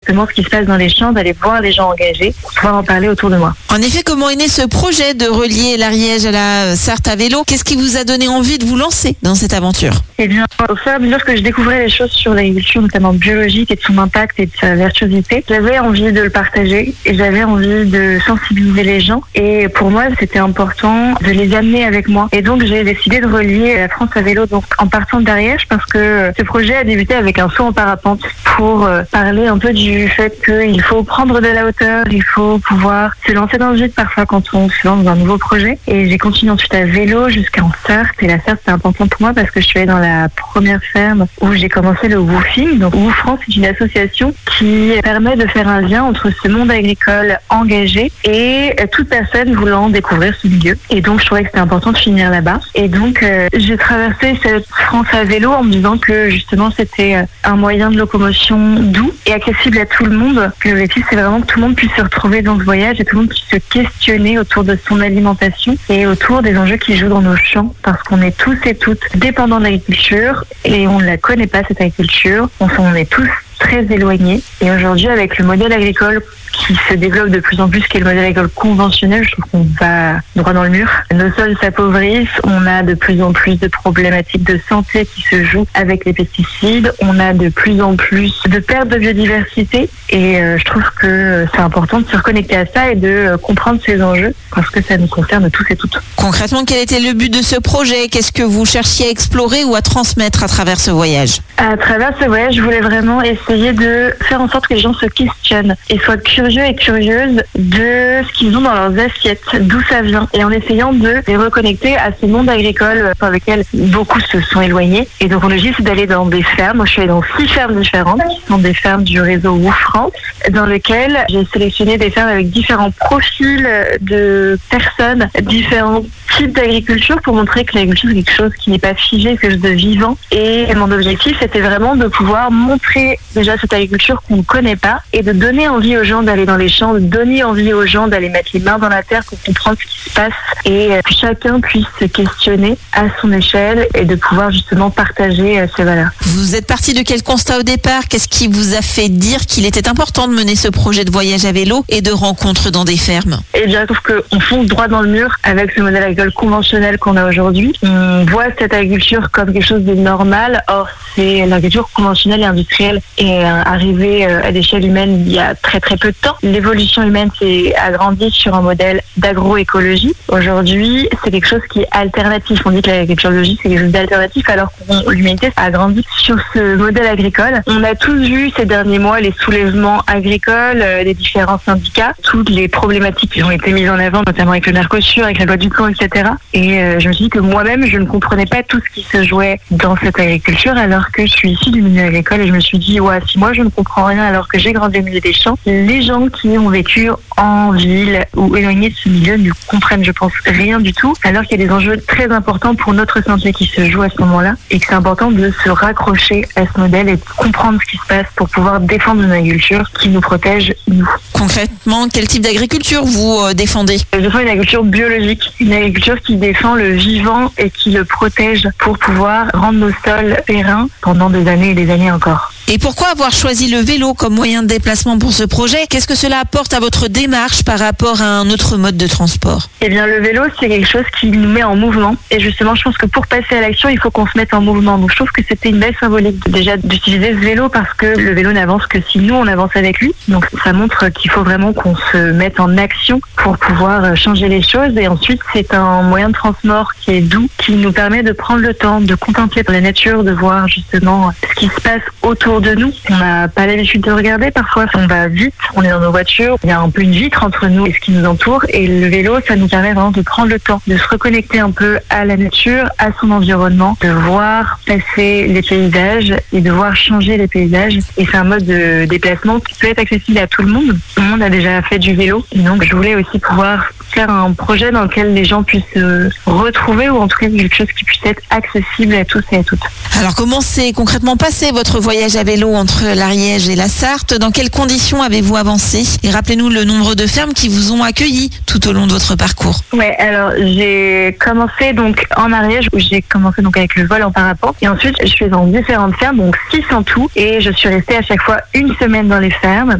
justement ce qui se passe dans les champs, d'aller voir les gens engagés pour pouvoir en parler autour de moi. En effet, comment est né ce projet de relier l'Ariège à la Sarthe à vélo? Qu'est-ce qui vous a donné envie de vous lancer dans cette aventure? Eh bien, au fur et à mesure que je découvrais les choses sur l'agriculture, notamment biologique, et de son impact et de sa vertuosité, j'avais envie de le partager et j'avais envie de sensibiliser les gens. Et pour moi, c'était important de les amener avec moi. Et donc, j'ai décidé de relier la France à vélo, donc en partant d'Ariège, parce que ce projet a débuté avec un saut en parapente pour parler un peu du fait qu'il faut prendre de la hauteur, il faut pouvoir se lancer dans le vide parfois quand on se lance dans un nouveau projet. Et j'ai continué ensuite à vélo jusqu'en Sarthe. Et la Sarthe, c'est important pour moi parce que je suis allée dans la première ferme où j'ai commencé le woofing. Donc Woof France, c'est une association qui permet de faire un lien entre ce monde agricole engagé et toute personne voulant découvrir ce milieu. Et donc je trouvais que c'était important de finir là-bas. Et donc j'ai traversé cette France à vélo en me disant que justement c'était un moyen de locomotion doux et accessible à tout le monde. Que l'objectif, c'est vraiment que tout le monde puisse se retrouver dans ce voyage et tout le monde puisse se questionner autour de son alimentation et autour des enjeux qui jouent dans nos champs, parce qu'on est tous et toutes dépendants de l'agriculture et on ne la connaît pas, cette agriculture. On est tous très éloignés. Et aujourd'hui, avec le modèle agricole qui se développe de plus en plus, qui est le modèle agricole conventionnel, je trouve qu'on va droit dans le mur. Nos sols s'appauvrissent, on a de plus en plus de problématiques de santé qui se jouent avec les pesticides, on a de plus en plus de perte de biodiversité et je trouve que c'est important de se reconnecter à ça et de comprendre ces enjeux parce que ça nous concerne tous et toutes. Concrètement, quel était le but de ce projet? Qu'est-ce que vous cherchiez à explorer ou à transmettre à travers ce voyage? À travers ce voyage, je voulais vraiment essayer de faire en sorte que les gens se questionnent et soient curieux et curieuses de ce qu'ils ont dans leurs assiettes, d'où ça vient, et en essayant de les reconnecter à ce monde agricole avec lequel beaucoup se sont éloignés. Et donc on a juste d'aller dans des fermes. Moi, je suis allée dans 6 fermes différentes, qui sont des fermes du réseau Woof France, dans lesquelles j'ai sélectionné des fermes avec différents profils de personnes, différents types d'agriculture pour montrer que l'agriculture c'est quelque chose qui n'est pas figé, quelque chose de vivant. Et mon objectif, c'était vraiment de pouvoir montrer déjà cette agriculture qu'on ne connaît pas et de donner envie aux gens d'aller dans les champs, de donner envie aux gens d'aller mettre les mains dans la terre pour comprendre ce qui se passe et que chacun puisse se questionner à son échelle et de pouvoir justement partager ces valeurs. Vous êtes parti de quel constat au départ? Qu'est-ce qui vous a fait dire qu'il était important de mener ce projet de voyage à vélo et de rencontres dans des fermes? Eh bien, je trouve qu'on fonce droit dans le mur avec ce modèle agricole conventionnel qu'on a aujourd'hui. On voit cette agriculture comme quelque chose de normal. Or, c'est l'agriculture conventionnelle et industrielle est arrivée à l'échelle humaine il y a très très peu de temps. L'évolution humaine s'est agrandie sur un modèle d'agroécologie. Aujourd'hui, c'est quelque chose qui est alternatif. On dit que l'agriculture biologique, c'est quelque chose d'alternatif alors que l'humanité a grandi sur ce modèle agricole. On a tous vu ces derniers mois les soulèvements agricoles, des différents syndicats, toutes les problématiques qui ont été mises en avant, notamment avec le Mercosur, avec la loi du plan, etc. Et je me suis dit que moi-même, je ne comprenais pas tout ce qui se jouait dans cette agriculture alors que je suis issue du milieu agricole et je me suis dit, ouais, si moi je ne comprends rien alors que j'ai grandi au milieu des champs, les gens qui ont vécu en ville ou éloignés de ce milieu ne comprennent, je pense, rien du tout, alors qu'il y a des enjeux très importants pour notre santé qui se jouent à ce moment-là et que c'est important de se raccrocher à ce modèle et de comprendre ce qui se passe pour pouvoir défendre une agriculture qui nous protège, nous. Concrètement, quel type d'agriculture vous défendez? Je défends une agriculture biologique, une agriculture qui défend le vivant et qui le protège pour pouvoir rendre nos sols pérennes pendant des années et des années encore. Et pourquoi avoir choisi le vélo comme moyen de déplacement pour ce projet? Qu'est-ce que cela apporte à votre démarche par rapport à un autre mode de transport? Eh bien, le vélo, c'est quelque chose qui nous met en mouvement. Et justement, je pense que pour passer à l'action, il faut qu'on se mette en mouvement. Donc, je trouve que c'était une belle symbolique déjà d'utiliser ce vélo parce que le vélo n'avance que si nous, on avance avec lui. Donc, ça montre qu'il faut vraiment qu'on se mette en action pour pouvoir changer les choses. Et ensuite, c'est un moyen de transport qui est doux, qui nous permet de prendre le temps, de contempler la nature, de voir justement ce qui se passe autour de nous. On n'a pas l'habitude de regarder. Parfois, on va vite, on est dans nos voitures. Il y a un peu une vitre entre nous et ce qui nous entoure. Et le vélo, ça nous permet vraiment de prendre le temps, de se reconnecter un peu à la nature, à son environnement, de voir passer les paysages et de voir changer les paysages. Et c'est un mode de déplacement qui peut être accessible à tout le monde. Tout le monde a déjà fait du vélo. Et donc, je voulais aussi pouvoir faire un projet dans lequel les gens puissent se retrouver ou en tout cas quelque chose qui puisse être accessible à tous et à toutes. Alors, comment s'est concrètement passé votre voyage à vélo entre l'Ariège et la Sarthe? Dans quelles conditions avez-vous avancé? Et rappelez-nous le nombre de fermes qui vous ont accueillis tout au long de votre parcours. Ouais, alors j'ai commencé donc en Ariège où j'ai commencé donc avec le vol en parapente et ensuite je suis dans différentes fermes, donc 6 en tout, et je suis restée à chaque fois une semaine dans les fermes